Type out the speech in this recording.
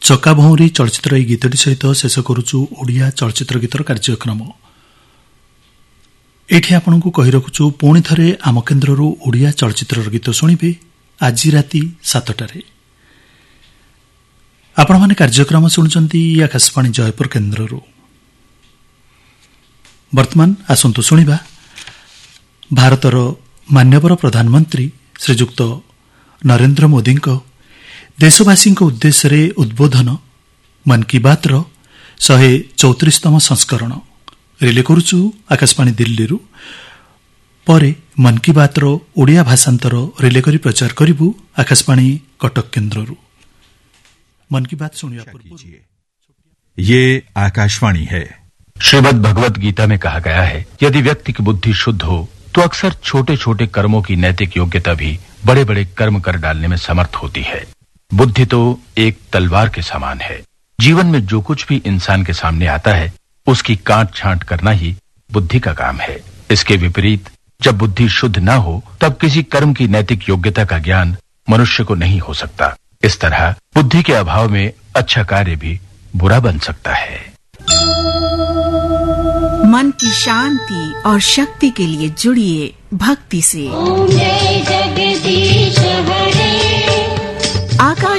चका भौरी चलचित्र এই গীতটি সহিত শেষ করুଛୁ ওড়িয়া চলচিତ୍ର গীতର କାର୍ଯ୍ୟକ୍ରମ। ଏଠି ଆପଣଙ୍କୁ କହି ରଖୁଛୁ ପୁଣି ଥରେ ଆମ କେନ୍ଦ୍ରରୁ ଓଡିଆ ଚଳଚ୍ଚିତ୍ରର ଗୀତ ଶୁଣିବେ ଆଜି ରାତି 7টাରେ। ଆପଣମାନେ କାର୍ଯ୍ୟକ୍ରମ ଶୁଣୁଛନ୍ତି ଆକାଶବାଣୀ ଜୟପୁର କେନ୍ଦ୍ରରୁ। ବର୍ତ୍ତମାନ ଆସନ୍ତୁ ଶୁଣିବା ଭାରତର ମାନ୍ୟବର ପ୍ରଧାନମନ୍ତ୍ରୀ ଶ୍ରୀଯୁକ୍ତ ନରେନ୍ଦ୍ର ମୋଦିଙ୍କ ଦେଶବାସୀଙ୍କ ଉଦ୍ଦେଶ୍ୟରେ ଉଦ୍ବୋଧନ ମନ୍ କି ବାତ୍ର 134ତମ ସଂସ୍କରଣ ରିଲେ କରୁଛୁ ଆକାଶବାଣୀ ଦିଲ୍ଲୀରୁ। ପରେ ମନ୍ କି ବାତ୍ର ଓଡ଼ିଆ ଭାଷାନ୍ତର ରିଲେ କରି ପ୍ରଚାର କରିବୁ ଆକାଶବାଣୀ କଟକ କେନ୍ଦ୍ରରୁ। मन की बात सुनिए पूर्व ये आकाशवाणी है। श्रीमद् भगवत गीता में कहा गया है, यदि व्यक्ति की बुद्धि शुद्ध हो तो अक्सर छोटे छोटे कर्मों की नैतिक योग्यता भी बड़े बड़े कर्म कर डालने में समर्थ होती है। बुद्धि तो एक तलवार के समान है। जीवन में जो कुछ भी इंसान के सामने आता है उसकी काट छांट करना ही बुद्धि का काम है। इसके विपरीत जब बुद्धि शुद्ध न हो तब किसी कर्म की नैतिक योग्यता का ज्ञान मनुष्य को नहीं हो सकता। इस तरह बुद्धि के अभाव में अच्छा कार्य भी बुरा बन सकता है। मन की शांति और शक्ति के लिए जुड़िए भक्ति से।